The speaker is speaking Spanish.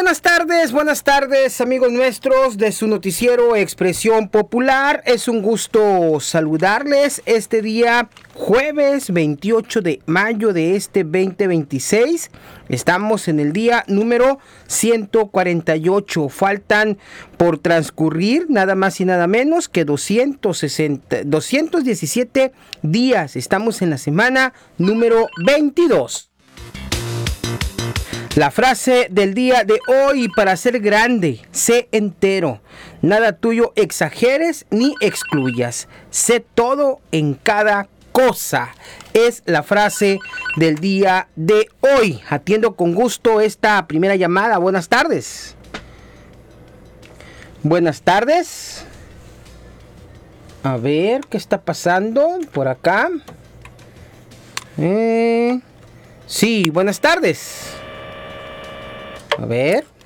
buenas tardes amigos nuestros de su noticiero Expresión Popular. Es un gusto saludarles este día jueves 28 de mayo de este 2026. Estamos en el día número 148. Faltan por transcurrir nada más y nada menos que 217 días. Estamos en la semana número 22. La frase del día de hoy: para ser grande, sé entero. Nada tuyo exageres ni excluyas. Sé todo en cada cosa. Es la frase del día de hoy. Atiendo con gusto esta primera llamada. Buenas tardes. Buenas tardes. A ver, ¿qué está pasando por acá? Sí, buenas tardes. A ver.